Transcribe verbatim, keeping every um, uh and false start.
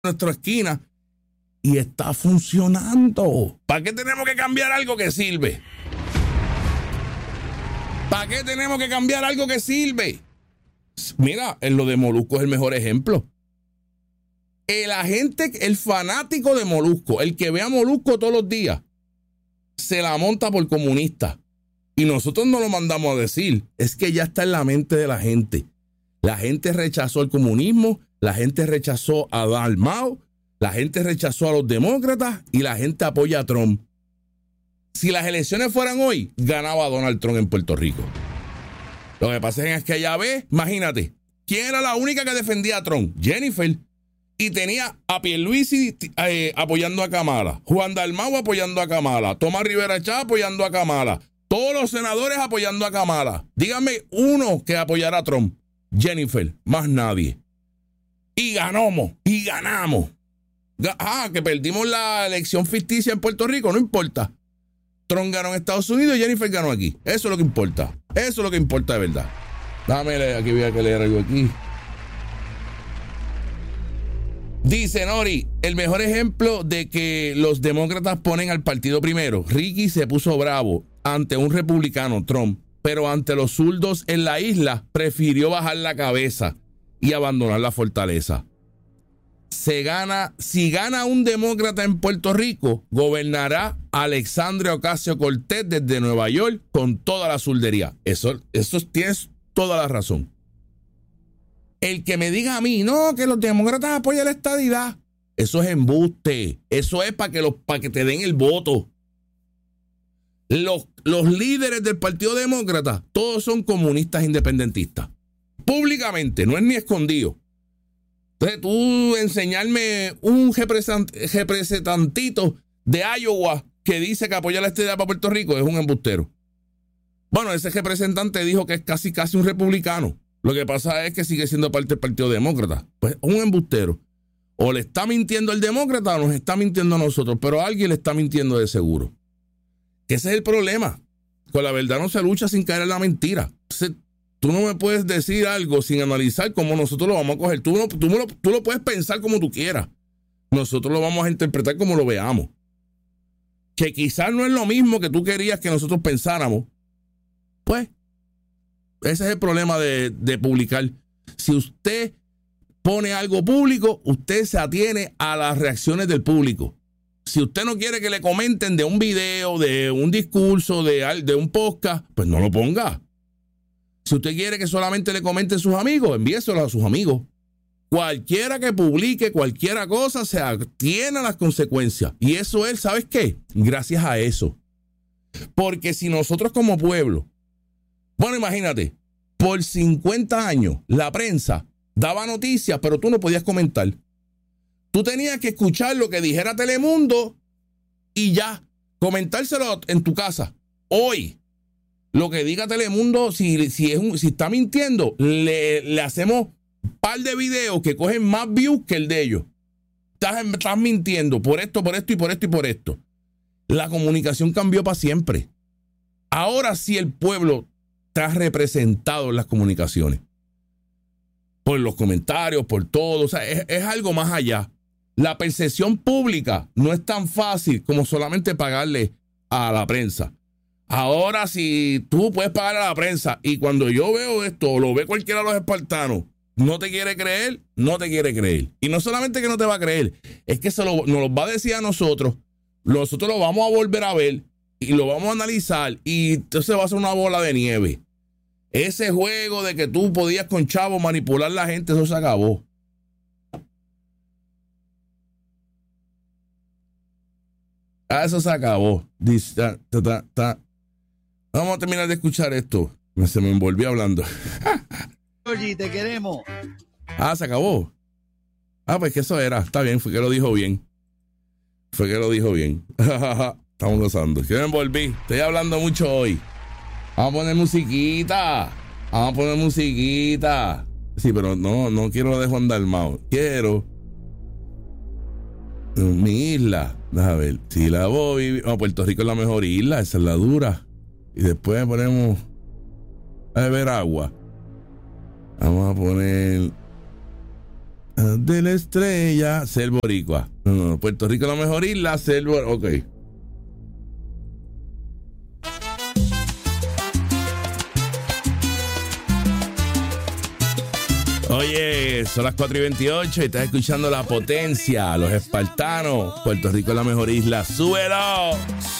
nuestra esquina y está funcionando. ¿Para qué tenemos que cambiar algo que sirve? ¿Para qué tenemos que cambiar algo que sirve? Mira, en lo de Molusco es el mejor ejemplo. El agente, el fanático de Molusco, el que ve a Molusco todos los días, se la monta por comunista. Y nosotros no lo mandamos a decir. Es que ya está en la mente de la gente. La gente rechazó el comunismo, la gente rechazó a Dalmau, la gente rechazó a los demócratas y la gente apoya a Trump. Si las elecciones fueran hoy, ganaba Donald Trump en Puerto Rico. Lo que pasa es que allá ves, imagínate, ¿quién era la única que defendía a Trump? Jennifer. Y tenía a Pierluisi eh, apoyando a Kamala, Juan Dalmau apoyando a Kamala, Tomás Rivera Chá apoyando a Kamala, todos los senadores apoyando a Kamala. Dígame uno que apoyara a Trump. Jennifer, más nadie. Y ganamos, y ganamos. Ah, que perdimos la elección ficticia en Puerto Rico, no importa. Trump ganó en Estados Unidos y Jennifer ganó aquí. Eso es lo que importa. Eso es lo que importa de verdad. Déjame leer, aquí voy a leer algo aquí. Dice Nori, el mejor ejemplo de que los demócratas ponen al partido primero. Ricky se puso bravo ante un republicano, Trump, pero ante los zurdos en la isla prefirió bajar la cabeza y abandonar la fortaleza. Se gana, si gana un demócrata en Puerto Rico, gobernará Alexandria Ocasio-Cortez desde Nueva York con toda la zurdería. Eso, eso tienes toda la razón. El que me diga a mí, no, que los demócratas apoyan la estadidad, eso es embuste. Eso es para que, los, para que te den el voto. Los, los líderes del Partido Demócrata, todos son comunistas independentistas. Públicamente, no es ni escondido. Entonces tú enseñarme un representantito de Iowa que dice que apoya la estadidad para Puerto Rico es un embustero. Bueno, ese representante dijo que es casi casi un republicano. Lo que pasa es que sigue siendo parte del Partido Demócrata. Pues un embustero. O le está mintiendo el demócrata o nos está mintiendo a nosotros, pero alguien le está mintiendo de seguro. Ese es el problema. Con la verdad no se lucha sin caer en la mentira. Entonces, tú no me puedes decir algo sin analizar cómo nosotros lo vamos a coger. Tú, no, tú, lo, tú lo puedes pensar como tú quieras. Nosotros lo vamos a interpretar como lo veamos. Que quizás no es lo mismo que tú querías que nosotros pensáramos. Pues, ese es el problema de, de publicar. Si usted pone algo público, usted se atiene a las reacciones del público. Si usted no quiere que le comenten de un video, de un discurso, de, de un podcast, pues no lo ponga. Si usted quiere que solamente le comenten sus amigos, envíeselo a sus amigos. Cualquiera que publique cualquier cosa se atiene a las consecuencias. Y eso es, ¿sabes qué? Gracias a eso. Porque si nosotros como pueblo, bueno, imagínate, por cincuenta años la prensa daba noticias, pero tú no podías comentar. Tú tenías que escuchar lo que dijera Telemundo y ya, comentárselo en tu casa. Hoy, lo que diga Telemundo, si, si, es un, si está mintiendo, le, le hacemos un par de videos que cogen más views que el de ellos. Estás, estás mintiendo por esto, por esto y por esto y por esto. La comunicación cambió para siempre. Ahora sí el pueblo está representado en las comunicaciones. Por los comentarios, por todo. O sea, es, es algo más allá. La percepción pública no es tan fácil como solamente pagarle a la prensa. Ahora, si tú puedes pagar a la prensa y cuando yo veo esto, o lo ve cualquiera de los espartanos, no te quiere creer, no te quiere creer. Y no solamente que no te va a creer, es que se lo, nos lo va a decir a nosotros, nosotros lo vamos a volver a ver y lo vamos a analizar y entonces va a ser una bola de nieve. Ese juego de que tú podías con chavo manipular a la gente, eso se acabó. Ah, eso se acabó. Dice, ta, ta, ta, ta. Vamos a terminar de escuchar esto. Se me envolvió hablando. Oye, te queremos. Ah, se acabó. Ah, pues que eso era. Está bien, fue que lo dijo bien. Fue que lo dijo bien. Estamos gozando. Que me envolví. Estoy hablando mucho hoy. Vamos a poner musiquita. Vamos a poner musiquita. Sí, pero no, no quiero lo de Juan Dalmau. Quiero mi isla. Déjame ver. Si la voy. Oh, Puerto Rico es la mejor isla. Esa es la dura. Y después ponemos a beber agua. Vamos a poner De la estrella, ser boricua. No, no, Puerto Rico la mejor isla, ser boricua. Ok. Oye, son las cuatro y veintiocho y estás escuchando La Potencia, los espartanos. Puerto Rico es la mejor isla. ¡Súbelo!